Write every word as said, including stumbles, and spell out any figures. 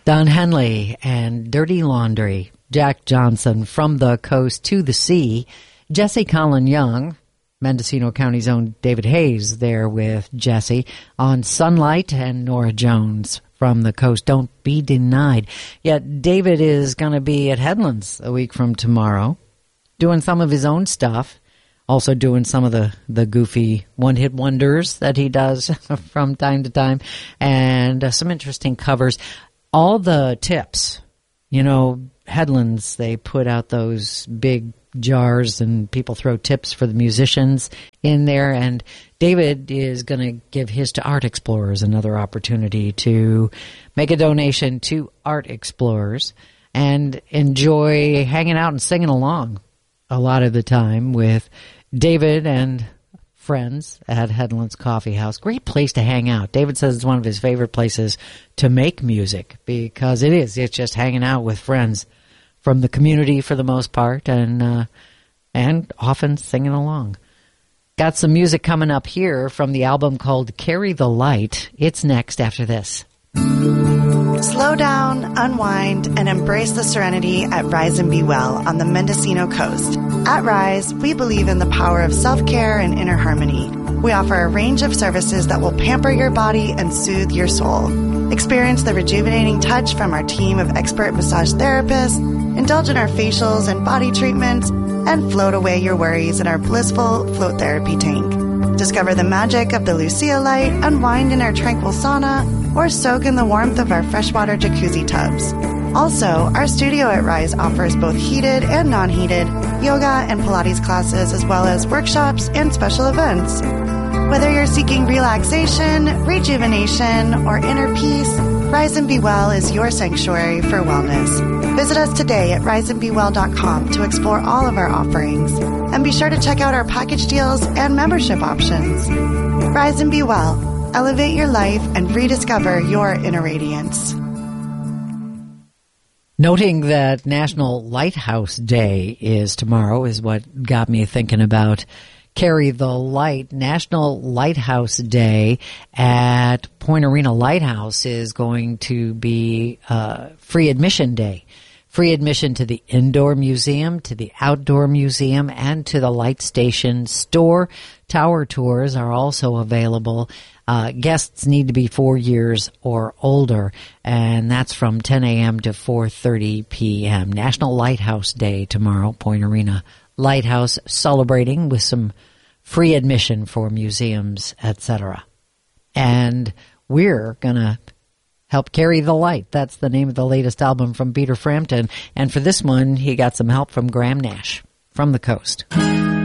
Don Henley and Dirty Laundry. Jack Johnson, From the Coast to the Sea. Jesse Colin Young, Mendocino County's own David Hayes there with Jesse on Sunlight, and Nora Jones, From the Coast, Don't Be Denied. Yet David is going to be at Headlands a week from tomorrow, doing some of his own stuff, also doing some of the, the goofy one-hit wonders that he does from time to time, and uh, some interesting covers. All the tips, you know, Headlands, they put out those big jars and people throw tips for the musicians in there, and David is going to give his to Art Explorers, another opportunity to make a donation to Art Explorers and enjoy hanging out and singing along a lot of the time with David and friends at Headlands Coffee House. Great place to hang out. David says it's one of his favorite places to make music because it is. It's just hanging out with friends from the community for the most part, and uh, and often singing along. Got some music coming up here from the album called Carry the Light. It's next after this. Slow down, unwind, and embrace the serenity at Rise and Be Well on the Mendocino coast. At Rise, we believe in the power of self-care and inner harmony. We offer a range of services that will pamper your body and soothe your soul. Experience the rejuvenating touch from our team of expert massage therapists, indulge in our facials and body treatments, and float away your worries in our blissful float therapy tank. Discover the magic of the Lucia light, unwind in our tranquil sauna, or soak in the warmth of our freshwater jacuzzi tubs. Also, our studio at Rise offers both heated and non-heated yoga and Pilates classes, as well as workshops and special events. Whether you're seeking relaxation, rejuvenation, or inner peace, Rise and Be Well is your sanctuary for wellness. Visit us today at rise and be well dot com to explore all of our offerings. And be sure to check out our package deals and membership options. Rise and Be Well. Elevate your life and rediscover your inner radiance. Noting that National Lighthouse Day is tomorrow is what got me thinking about Carry the Light. National Lighthouse Day at Point Arena Lighthouse is going to be uh, free admission day. Free admission to the indoor museum, to the outdoor museum, and to the light station store. Tower tours are also available. Uh, guests need to be four years or older, and that's from ten a.m. to four thirty p.m. National Lighthouse Day tomorrow, Point Arena Lighthouse, celebrating with some free admission for museums, et cetera. And we're going to help carry the light. That's the name of the latest album from Peter Frampton. And for this one, he got some help from Graham Nash, From the Coast.